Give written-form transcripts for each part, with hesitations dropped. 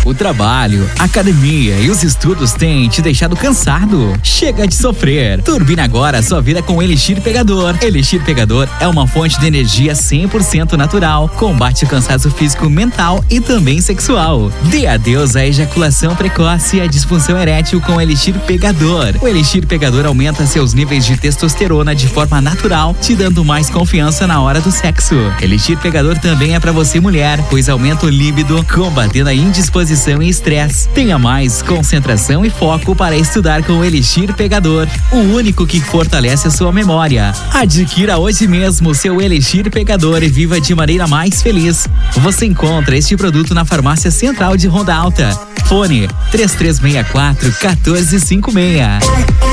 O trabalho, a academia e os estudos têm te deixado cansado? Chega de sofrer. Turbina agora a sua vida com Elixir Pegador. Elixir Pegador é uma fonte de energia 100% natural. Combate o cansaço físico, mental e também sexual. Dê adeus à ejaculação precoce e à disfunção erétil com Elixir Pegador. O Elixir Pegador aumenta seus níveis de testosterona de forma natural, te dando mais confiança na hora do sexo. Elixir Pegador também é pra você mulher, pois aumenta o líbido, combatendo a indisposição e estresse. Tenha mais concentração e foco para estudar com o Elixir Pegador, o único que fortalece a sua memória. Adquira hoje mesmo seu Elixir Pegador e viva de maneira mais feliz. Você encontra este produto na Farmácia Central de Ronda Alta. Fone 3364-1456.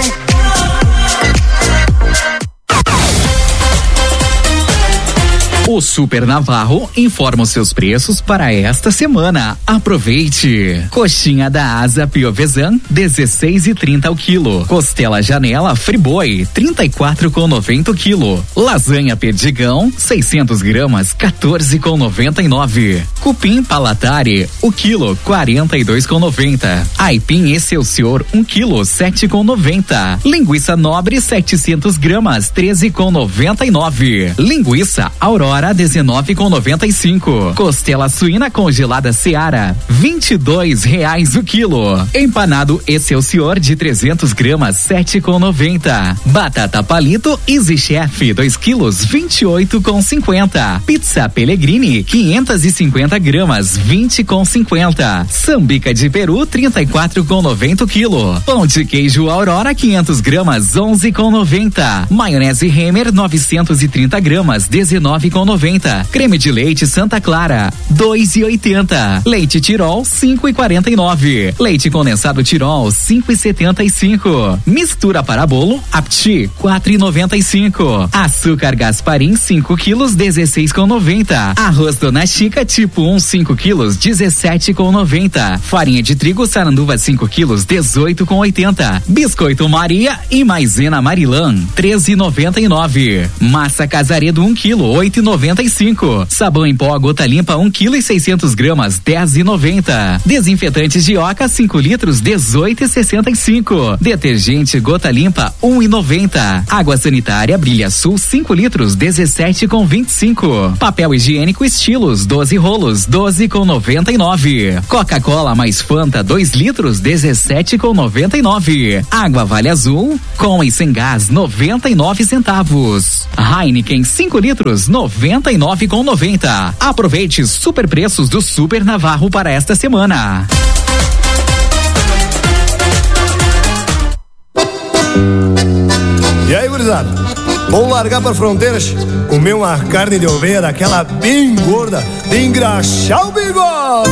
O Super Navarro informa os seus preços para esta semana. Aproveite! Coxinha da asa Piovesan, 16,30 o quilo. Costela Janela Friboi, 34,90 o quilo. Lasanha Perdigão, 600 gramas, 14,99. Cupim Palatari, o quilo, 42,90. Aipim Excelsior, 1 quilo, 7,90. Linguiça Nobre, 700 gramas, 13,99. Linguiça Aurora, 19,95. Costela suína congelada Seara, R$22 o quilo. Empanado Excelsior de 300 gramas, 7,90. Batata Palito Easy Chef, 2 quilos, 28,50. Pizza Pellegrini, 550 gramas, 20,50. Sambica de peru, 34,90 o quilo. Pão de queijo Aurora, 500 gramas, 11,90. Maionese Remer, 930 gramas, 19,90. Creme de leite Santa Clara, 2,80. Leite Tirol, 5,49. Leite condensado Tirol, 5,75. Mistura para bolo Apti, 4,95. Açúcar Gasparim, 5 quilos, 16,90. Arroz Dona Chica tipo 1, 5 quilos, 17,90. Farinha de trigo Saranduva, 5 quilos, 18,80. Biscoito Maria e Maisena Marilã, 13,99. Massa Casaredo, 1 quilo, 8,95. Sabão em pó Gota Limpa, 1 quilo e 600 gramas, 10,90. Desinfetantes de Oca, 5 litros, 18,65. Detergente Gota Limpa, 1,90. Água sanitária Brilha Sul, 5 litros, 17,25. Papel higiênico Estilos, 12 rolos, 12,99. Coca-Cola mais Fanta, 2 litros, 17,99. Água Vale Azul, com e sem gás, 99 centavos. Heineken, 5 litros, 99,90. Aproveite super preços do Super Navarro para esta semana. E aí, gurizada? Vamos largar para fronteiras, comer uma carne de ovelha, aquela bem gorda, de engraxar o bigode.